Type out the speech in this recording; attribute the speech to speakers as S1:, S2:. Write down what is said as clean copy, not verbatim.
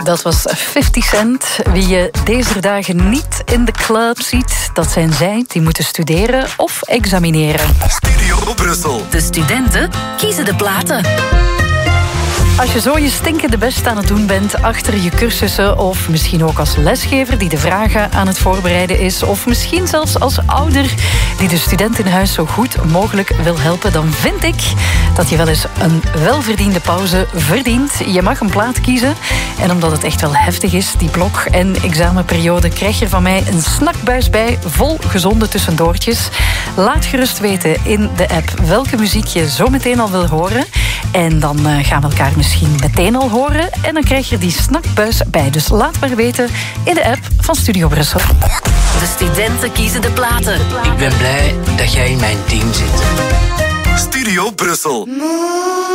S1: Dat was 50 Cent. Wie je deze dagen niet in de club ziet, dat zijn zij die moeten studeren of examineren.
S2: Studio Brussel.
S3: De studenten kiezen de platen.
S1: Als je zo je stinkende best aan het doen bent achter je cursussen, of misschien ook als lesgever die de vragen aan het voorbereiden is, of misschien zelfs als ouder die de student in huis zo goed mogelijk wil helpen, dan vind ik dat je wel eens een welverdiende pauze verdient. Je mag een plaat kiezen en omdat het echt wel heftig is, die blok- en examenperiode, krijg je er van mij een snackbuis bij vol gezonde tussendoortjes. Laat gerust weten in de app welke muziek je zo meteen al wil horen en dan gaan we elkaar misschien meteen al horen en dan krijg je die snackbuis bij. Dus laat maar weten in de app van Studio Brussel.
S3: De studenten kiezen de platen.
S4: Ik ben blij dat jij in mijn team zit.
S2: Studio Brussel.